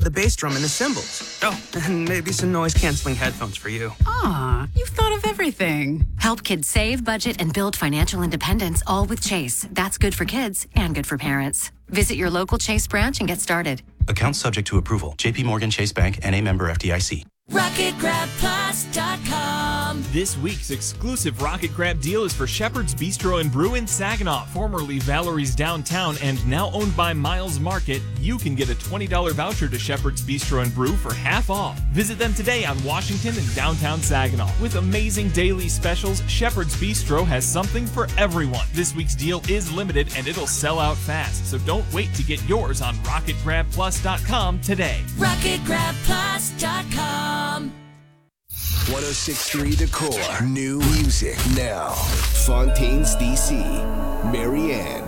the bass drum and the cymbals. Oh, and maybe some noise-canceling headphones for you. Aw, you've thought of everything. Help kids save, budget, and build financial independence, all with Chase. That's good for kids and good for parents. Visit your local Chase branch and get started. Account subject to approval. JP Morgan Chase Bank, N.A. member FDIC. RocketGrabPlus.com. This week's exclusive Rocket Grab deal is for Shepherd's Bistro and Brew in Saginaw, formerly Valerie's Downtown and now owned by Miles Market. You can get a $20 voucher to Shepherd's Bistro and Brew for half off. Visit them today on Washington and downtown Saginaw. With amazing daily specials, Shepherd's Bistro has something for everyone. This week's deal is limited and it'll sell out fast, so don't wait to get yours on RocketGrabPlus.com today. RocketGrabPlus.com. 106.3 The Core. New music now. Fontaines, DC. Marianne.